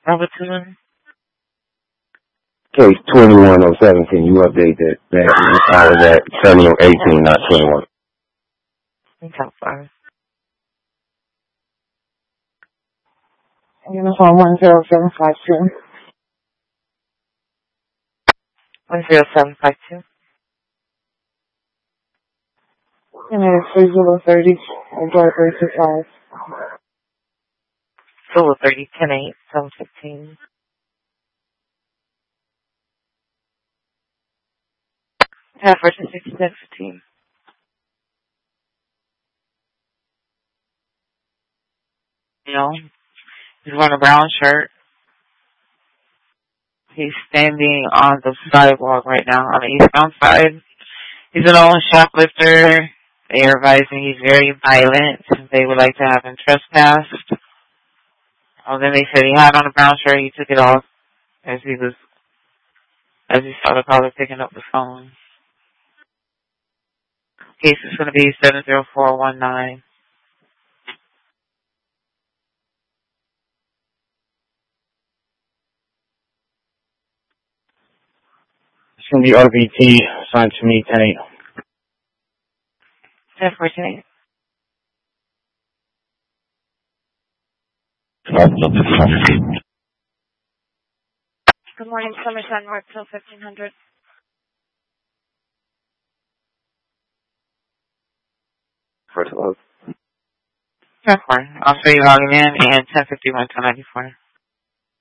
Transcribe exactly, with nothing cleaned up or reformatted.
Robertson. Case twenty-one oh seven, can you update that? that I was at seventy eighteen, not twenty-one. Okay, fine. Uniform one zero seven five two. one zero seven five two. And it is three zero thirty, Enjoy three two five. Zulu thirty, ten eight, seven fifteen. Half version sixty seven fifteen. You know, he's wearing a brown shirt. He's standing on the sidewalk right now on the eastbound side. He's an old shoplifter. They are advising he's very violent. They would like to have him trespassed. Oh, then they said he had on a brown shirt. He took it off as he was, as he saw the caller picking up the phone. Case is going to be seven zero four one nine. It's going to be R B T, assigned to me, ten eight. ten fourteen. Good morning, Summerside Northville, fifteen hundred. First of all. ten four. I'll show you logging in and ten fifty-one to ninety-four.